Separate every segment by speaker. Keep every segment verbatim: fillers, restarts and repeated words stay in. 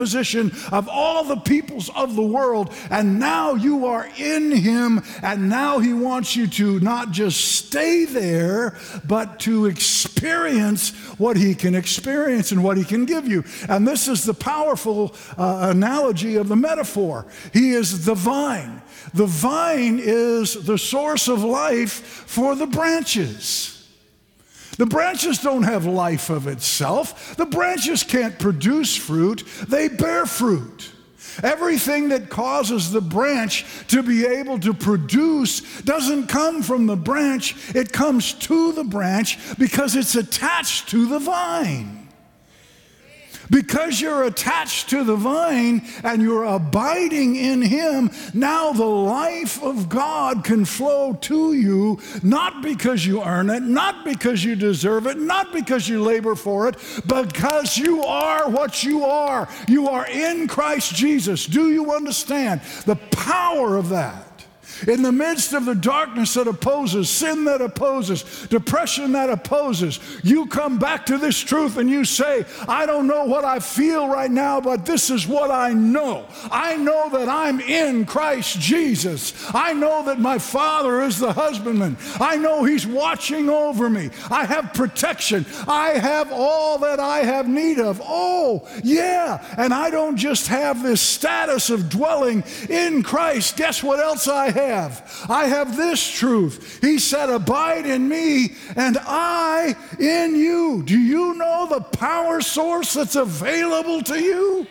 Speaker 1: position of all the peoples of the world, and now you are in him, and now he wants you to not just stay there, but to experience what he can experience and what he can give you. And this is the powerful uh, analogy of the metaphor. He is the vine. The vine is the source of life for the branches. The branches don't have life of itself. The branches can't produce fruit. They bear fruit. Everything that causes the branch to be able to produce doesn't come from the branch. It comes to the branch because it's attached to the vine. Because you're attached to the vine and you're abiding in him, now the life of God can flow to you, not because you earn it, not because you deserve it, not because you labor for it, but because you are what you are. You are in Christ Jesus. Do you understand the power of that? In the midst of the darkness that opposes, sin that opposes, depression that opposes, you come back to this truth and you say, I don't know what I feel right now, but this is what I know. I know that I'm in Christ Jesus. I know that my Father is the husbandman. I know he's watching over me. I have protection. I have all that I have need of. Oh, yeah. And I don't just have this status of dwelling in Christ. Guess what else I have? I have this truth. He said, abide in me and I in you. Do you know the power source that's available to you?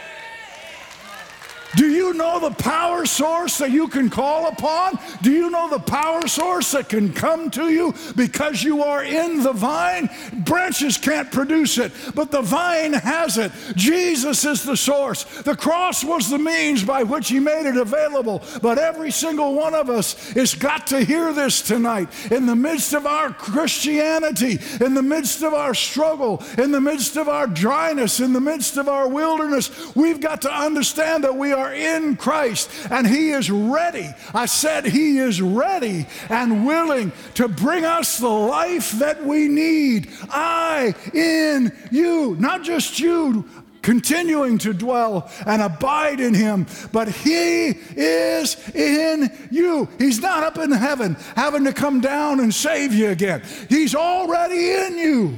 Speaker 1: Do you know the power source that you can call upon? Do you know the power source that can come to you because you are in the vine? Branches can't produce it, but the vine has it. Jesus is the source. The cross was the means by which he made it available, but every single one of us has got to hear this tonight. In the midst of our Christianity, in the midst of our struggle, in the midst of our dryness, in the midst of our wilderness, we've got to understand that we are are in Christ and he is ready. I said he is ready and willing to bring us the life that we need. I in you, not just you continuing to dwell and abide in him, but he is in you. He's not up in heaven having to come down and save you again. He's already in you.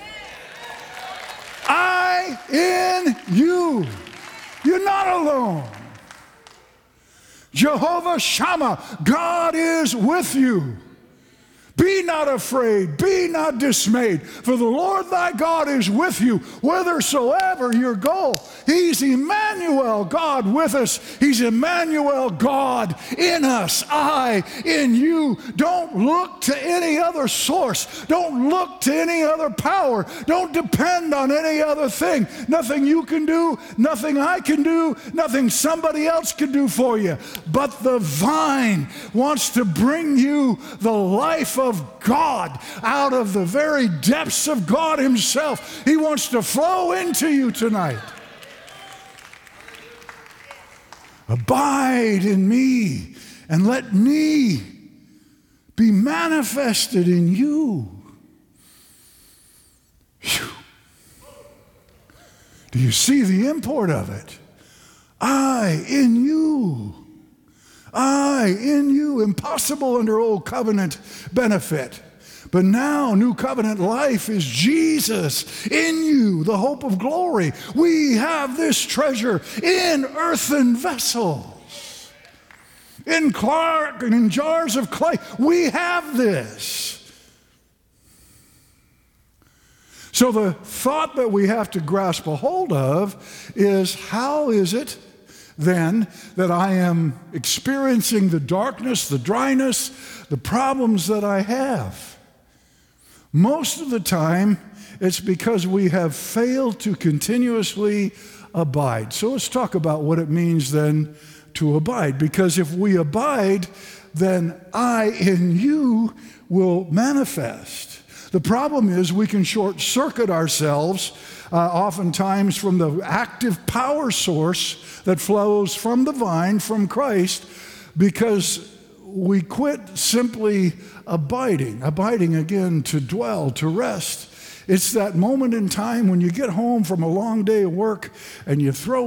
Speaker 1: I in you. You're not alone. Jehovah Shammah, God is with you. Be not afraid, be not dismayed, for the Lord thy God is with you whithersoever you go. He's Emmanuel, God with us. He's Emmanuel, God in us, I in you. Don't look to any other source. Don't look to any other power. Don't depend on any other thing. Nothing you can do, nothing I can do, nothing somebody else can do for you. But the vine wants to bring you the life of of God out of the very depths of God himself. He wants to flow into you tonight. Abide in me and let me be manifested in you. Whew. Do you see the import of it? I in you. I in you. Impossible under old covenant benefit. But now new covenant life is Jesus in you, the hope of glory. We have this treasure in earthen vessels, in Clark and in jars of clay. We have this. So the thought that we have to grasp a hold of is, how is it then that I am experiencing the darkness, the dryness, the problems that I have? Most of the time, it's because we have failed to continuously abide. So let's talk about what it means then to abide. Because if we abide, then I in you will manifest. The problem is we can short circuit ourselves uh, oftentimes from the active power source that flows from the vine, from Christ, because we quit simply abiding, abiding again, to dwell, to rest. It's that moment in time when you get home from a long day of work and you throw